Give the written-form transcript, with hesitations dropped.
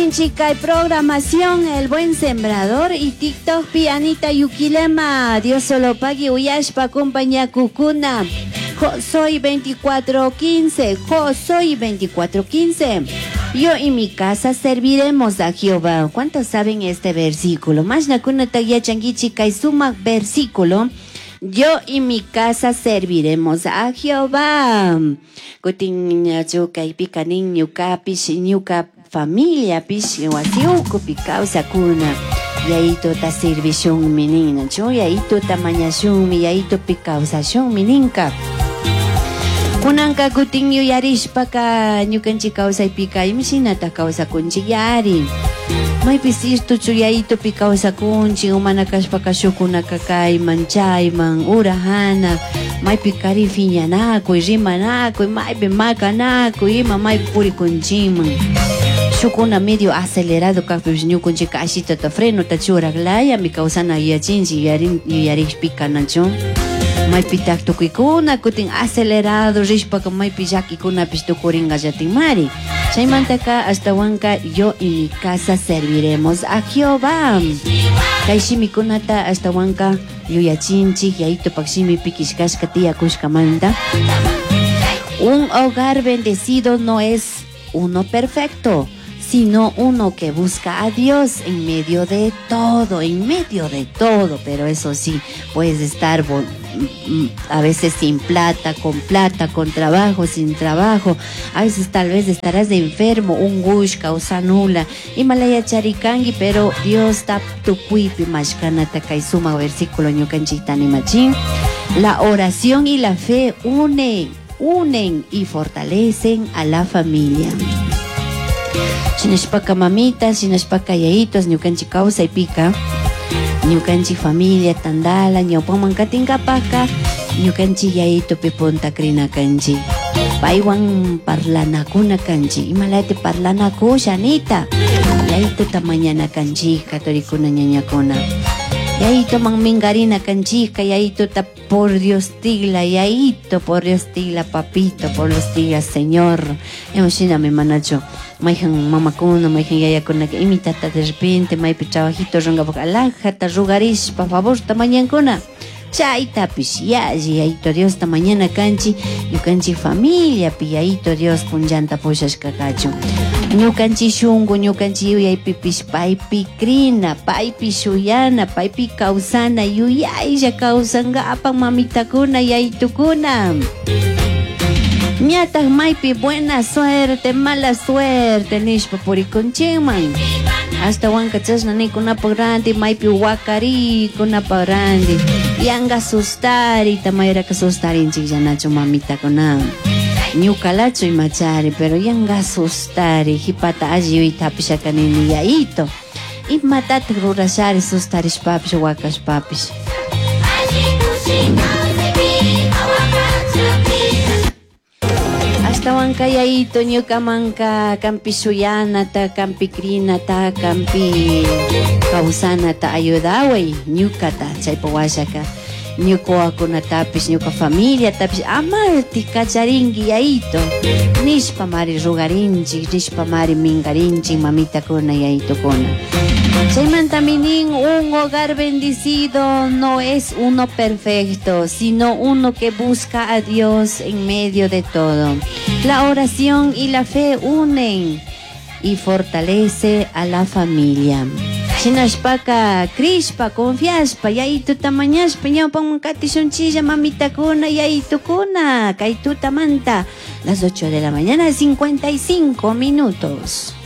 Chica y programación El Buen Sembrador y TikTok Pianita Yukilema. Dios solo pague uyashpa compañía Kukuna. Soy 24:15. Soy 24:15. Yo y mi casa serviremos a Jehová. ¿Cuántos saben este versículo? Más nakuna tagya changi chica y suma versículo. Yo y mi casa serviremos a Jehová. Kutin chuka y picanin ñuka pish ñuka familia pish wasiuku pikausa kuna. Yaito ta servishun menina. Yo yaito ta mañashun yaito pikausa shun meninka. Kunanka kutin yuyarishpaka ñukanchik kawsaypika imshinata kawsakunchik maypis irtuchu yayitupi kawsakunchik umana kashpaka shukunaka kayman chayman urahana maypi kari fiñanakuy rimanakuy maypi makanakuy ima maypi purikunchikman shukuna medio acelerado kakpish ñukunchik ashitata frenota churaklaya mi kawsana yachinchik yuyarishpika nachu maypi taktukuykuna kutin acelerado rishpaka maypi llakikunapish tukuringa llatinmari chaymantaka ashtawanka yo y mi casa serviremos a Jehová kay shimikunata ashtawanka yuyachinchik yayitupak shimipi kishkashka tiyakushkamanta. Un hogar bendecido no es uno perfecto, sino uno que busca a Dios en medio de todo, pero eso sí, puedes estar a veces sin plata, con trabajo, sin trabajo, a veces tal vez estarás enfermo, un gush, causa nula, y malaya charikangi, pero Dios está tu cuipi mashkanata kaisuma versículo ñukanchitani machin. La oración y la fe unen y fortalecen a la familia. Shinashpaka mamitas, shinashpaka yayitos, ñukanchik kawsaypika, ñukanchik familia tandala, ñawpaman katinkapaka, ñukanchik yayitupi punta krina kanchik. Paywan parlanakuna kanchik, imalati parlanakusha anita. Yayituta mañana kanchik, katorikuna ñañakuna. Yayituman mingarina kanchik, yayituta por Dios tigla, yayito, por Dios tigla, papito, por Dios tigla, Señor. Emocioname manacho. Mayhan mamakuna, mayhan yayakuna que imitata de repente, maypi trabajito ronga boca alájata, rugarish, pa favor, tamañankuna. Chayta pishiyaji, yayito Dios ta mañana kanchi, yukanchi familia, piyayito Dios punjanta pushashkakachu. Ñukanchi shungu, ñukanchi yuyaypi pish paypi krina, paypi shuyana, paypi kausana, yuyaylla kausanga apan mamitakuna, yayitukuna. Ñatak maypi buena suerte, mala suerte, nishpa purikunchikman. Hasta wanka chasna nikunapak ranti, maypi wakari kunapak ranti. Yanga sustari, tamayraka sustarinchik llanachu mamitakuna. Ñukalachu imachari, pero yanga sustari, hipata alliyuytapishakanini yayito. Imatatak rurashari sustarishpapish, wakashpapish. Ashtawanka yayito ñukamanka kampi suyanata, kampi krinata, kampi kawsanata ayudaway ñukata chaypa washaka ñukawakunatapish ñuka familia tapish amarti kacharinki yayito nishpa mari rugarinchik, nishpa mari mingarinchik mamitakuna yayitukuna. Chaymanta minin, un hogar bendecido no es uno perfecto, sino uno que busca a Dios en medio de todo. La oración y la fe unen y fortalece a la familia. Shinashpaka, Krishpa, confiaspa, yayituta mañashpa, ñawpan mankati shunchilla, mamitakuna, yayitukuna, kaytuta manta. Las 8 de la mañana, 55 minutos.